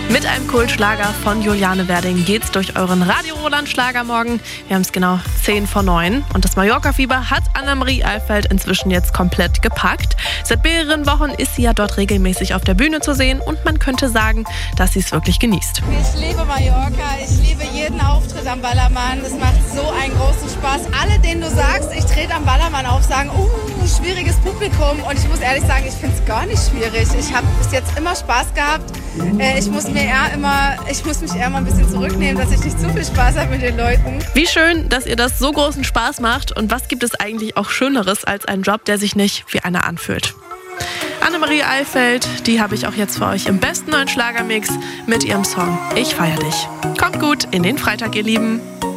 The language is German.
Mit einem Kultschlager von Juliane Werding geht's durch euren Radio Roland Schlagermorgen. Wir haben es genau 10:09 und das Mallorca-Fieber hat Annemarie Alfeld inzwischen jetzt komplett gepackt. Seit mehreren Wochen ist sie ja dort regelmäßig auf der Bühne zu sehen und man könnte sagen, dass sie es wirklich genießt. Ich liebe Mallorca, ich liebe jeden Auftritt am Ballermann. Es macht so einen großen Spaß. Alle, denen du sagst, ich trete am Ballermann auf, sagen, schwieriges Publikum. Und ich muss ehrlich sagen, ich finde es gar nicht schwierig. Ich habe bis jetzt immer Spaß gehabt. Ich muss mich eher mal ein bisschen zurücknehmen, dass ich nicht zu viel Spaß habe mit den Leuten. Wie schön, dass ihr das so großen Spaß macht. Und was gibt es eigentlich auch Schöneres als einen Job, der sich nicht wie einer anfühlt? Annemarie Alfeld, die habe ich auch jetzt für euch im besten neuen Schlagermix mit ihrem Song Ich feier dich. Kommt gut in den Freitag, ihr Lieben.